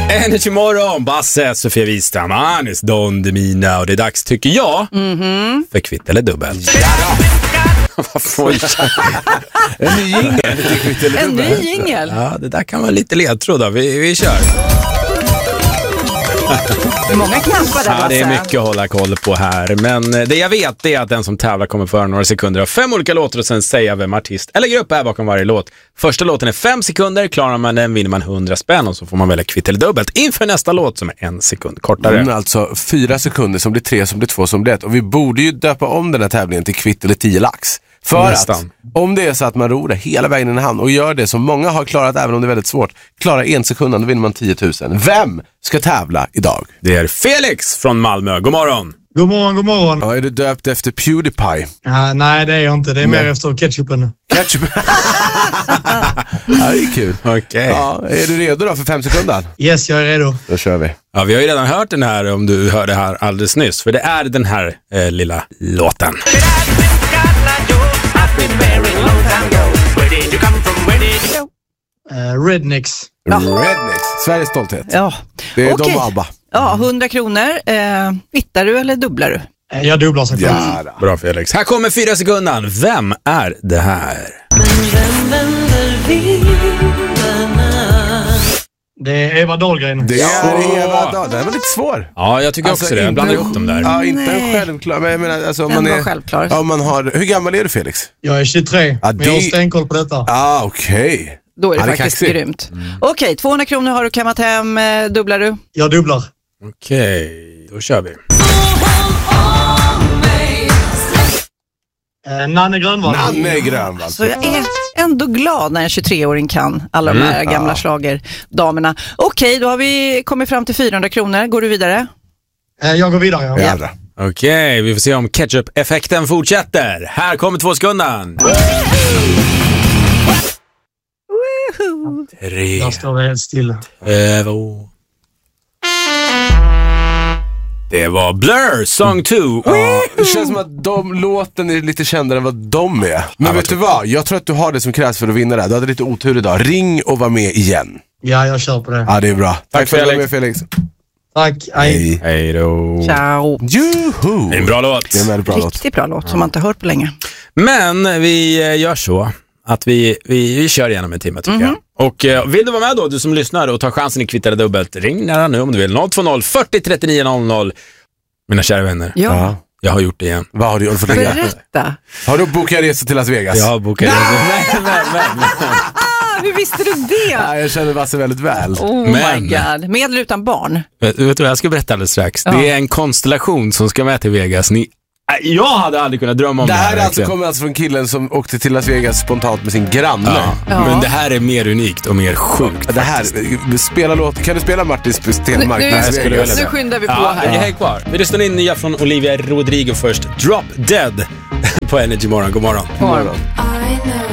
Energy morgon, Basse, Sofia Wistam, Anis, Don Demina. Och det är dags, tycker jag, för kvitt eller dubbelt. En ny jingel. En ny jingel. Ja, det där kan vara lite ledtråd. Vi kör. Många knappar där. Ja, det är mycket att hålla koll på här. Men det jag vet är att den som tävlar kommer föra några sekunder av 5 olika låtar och sen säga vem artist eller grupp är bakom varje låt. Första låten är 5 sekunder, klarar man den vinner man 100 spänn och så får man välja kvitt eller dubbelt inför nästa låt som är 1 sekund kortare. Alltså 4 sekunder som blir 3, som blir 2, som blir 1. Och vi borde ju döpa om den här tävlingen till kvitt eller 10 lax. För Nästan. att om det är så att man ror det hela vägen in i hamn och gör det som många har klarat, även om det är väldigt svårt, klarar 1 sekund, då vinner man 10 000. Vem ska tävla idag? Det är Felix från Malmö. God morgon. God morgon, god morgon. Ja, är du döpt efter PewDiePie? Nej, det är jag inte. Det är mer efter ketchupen. Ketchup? Ja, det är kul. Okej. Ja, är du redo då för 5 sekunder? Yes, jag är redo. Då kör vi. Ja, vi har ju redan hört den här, om du hörde här alldeles nyss. För det är den här lilla låten. Rednecks. Rednecks, Sveriges stolthet. Ja. Det är Okej. de ABBA. Ja, 100 kronor. Vittar du eller dubblar du? Jag dubblar sig själv. Ja, Bra Felix. Här kommer 4 sekunder. Vem är det här? Det är Eva Dahlgren. det är Eva Dahl. Den var lite svår. Ja, jag tycker också det. Jag blandar ihop dem där. Ja, inte Nej. en självklar. Men jag menar, alltså, om Den man var är... självklar. Ja, man har... Hur gammal är du, Felix? Jag är 23, Ja, men jag har det- stenkoll på detta. Ah, okej. Då är det Han är faktiskt kaxig. grymt. Okej, 200 kronor har du kammat hem. Dubblar du? Jag dubblar. Okej, då kör vi. Nanne Grönvall. Nanne Grönvall. Så jag är ändå glad när en 23-åring kan alla de här gamla slagerdamerna. Okej, då har vi kommit fram till 400 kronor. Går du vidare? Jag går vidare, ja. Jävlar. Okej, vi får se om ketchup-effekten fortsätter. Här kommer 2 sekunder. 3, Jag står helt stilla. 2. Det var Blur, Song 2. Ja, det känns som att låten är lite kändare än vad de är. Men vet du vad? Jag tror att du har det som krävs för att vinna det. Du hade lite otur idag. Ring och var med igen. Ja, jag kör på det. Ja, det är bra. Tack för att du var med, Felix. Felix. Tack. Hej. Hej då. Ciao. Juhu! Det är en bra låt. Det är en väldigt bra låt. Riktigt bra låt som man inte hört på länge. Men vi gör så att vi kör igenom en timme, tycker jag. Och vill du vara med då, du som lyssnar och tar chansen i kvitt eller dubbelt, ring nära nu om du vill. 020 40 39 00. Mina kära vänner, Ja. jag har gjort det igen. Vad har du gjort för det? Berätta. Har du bokat resa till Las Vegas? Jag har bokat Hur visste du det? Ja, jag känner Basse väldigt väl. Oh Men- my god. Med eller utan barn? Vet du vad jag ska berätta alldeles strax? Ja. Det är en konstellation som ska med till Vegas. Jag hade aldrig kunnat drömma om Det det här här. alltså verkligen. kommer alltså från killen som åkte till Las Vegas spontant med sin granne. Ja. Men det här är mer unikt och mer sjukt. Det här, spela låt. Kan du spela Martins Stenmark? Nu, jag skulle vilja nu det. skyndar vi på Ja, här. häng kvar. Vi lyssnar in nya från Olivia Rodrigo först. Drop Dead på Energy Morgon. God morgon. Morgon.